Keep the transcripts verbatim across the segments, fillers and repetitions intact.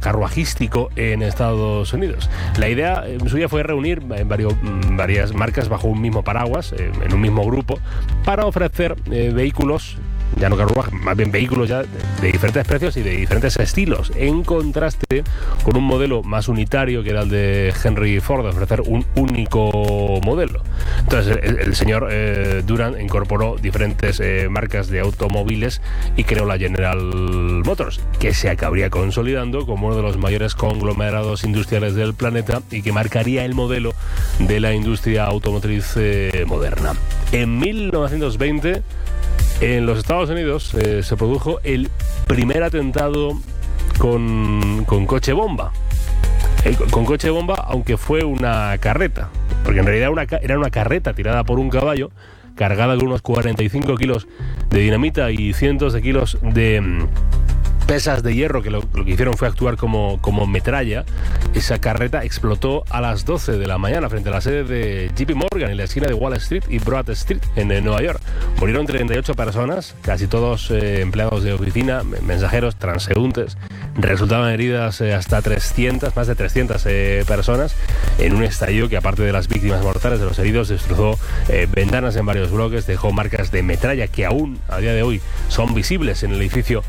carruajístico en Estados Unidos. La idea en suya fue reunir varios, varias marcas bajo un mismo paraguas, eh, en un mismo grupo, para ofrecer eh, vehículos, ya no carruajes, más bien vehículos ya de, de diferentes precios y de diferentes estilos, en contraste con un modelo más unitario que era el de Henry Ford, de ofrecer un único modelo. Entonces el, el señor eh, Durand incorporó diferentes eh, marcas de automóviles y creó la General Motors, que se acabaría consolidando como uno de los mayores conglomerados industriales del planeta y que marcaría el modelo de la industria automotriz eh, moderna. En mil novecientos veinte, en los Estados Unidos eh, se produjo el primer atentado con, con coche bomba. Eh, con coche bomba, aunque fue una carreta, porque en realidad una, era una carreta tirada por un caballo, cargada con unos cuarenta y cinco kilos de dinamita y cientos de kilos de mm, pesas de hierro, que lo, lo que hicieron fue actuar como, como metralla. Esa carreta explotó a las doce de la mañana frente a la sede de J P Morgan en la esquina de Wall Street y Broad Street en, en Nueva York. Murieron treinta y ocho personas, casi todos eh, empleados de oficina, mensajeros, transeúntes. Resultaban heridas eh, hasta trescientas, más de trescientas eh, personas en un estallido que, aparte de las víctimas mortales, de los heridos, destrozó eh, ventanas en varios bloques, dejó marcas de metralla que aún a día de hoy son visibles en el edificio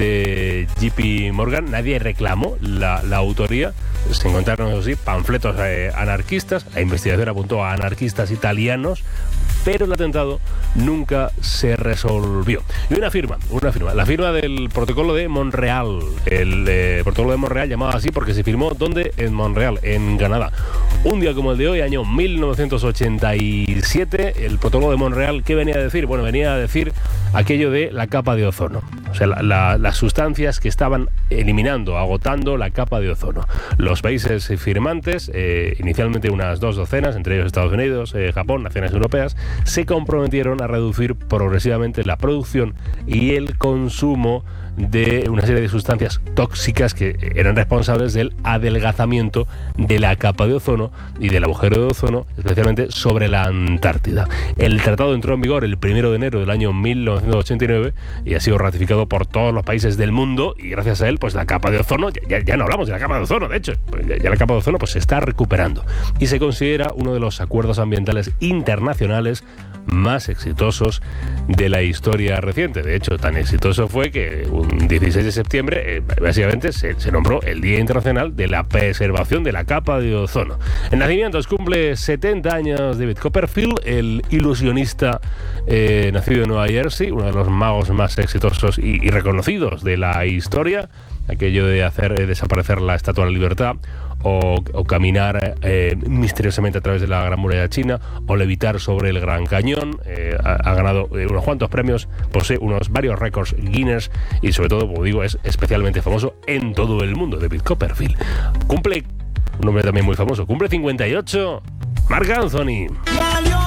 de J P Morgan. Nadie reclamó la, la autoría. Se encontraron, eso sí, panfletos eh, anarquistas. La investigación apuntó a anarquistas italianos, pero el atentado nunca se resolvió. Y una firma, una firma, la firma del protocolo de Montreal. El eh, protocolo de Montreal, llamado así porque se firmó, ¿dónde? En Montreal, en Canadá. Un día como el de hoy, año mil novecientos ochenta y siete, el protocolo de Montreal, ¿qué venía a decir? Bueno, venía a decir aquello de la capa de ozono. O sea, la, la, las sustancias que estaban eliminando, agotando la capa de ozono. Los países firmantes, eh, inicialmente unas dos docenas, entre ellos Estados Unidos, eh, Japón, naciones europeas, se comprometieron a reducir progresivamente la producción y el consumo de una serie de sustancias tóxicas que eran responsables del adelgazamiento de la capa de ozono y del agujero de ozono, especialmente sobre la Antártida. El tratado entró en vigor el primero de enero del año mil novecientos ochenta y nueve y ha sido ratificado por todos los países del mundo, y gracias a él, pues la capa de ozono, ya, ya no hablamos de la capa de ozono, de hecho, pues ya, ya la capa de ozono pues se está recuperando y se considera uno de los acuerdos ambientales internacionales más exitosos de la historia reciente. De hecho, tan exitoso fue que un dieciséis de septiembre eh, básicamente se, se nombró el Día Internacional de la Preservación de la Capa de Ozono. En nacimientos cumple setenta años David Copperfield, el ilusionista eh, nacido en Nueva Jersey, uno de los magos más exitosos y, y reconocidos de la historia. Aquello de hacer eh, desaparecer la Estatua de la Libertad, o, o caminar eh, misteriosamente a través de la Gran Muralla China, o levitar sobre el Gran Cañón. Eh, ha, ha ganado eh, unos cuantos premios, posee unos varios récords Guinness y, sobre todo, como digo, es especialmente famoso en todo el mundo. David Copperfield cumple, un hombre también muy famoso, cumple cincuenta y ocho, Marc Anthony.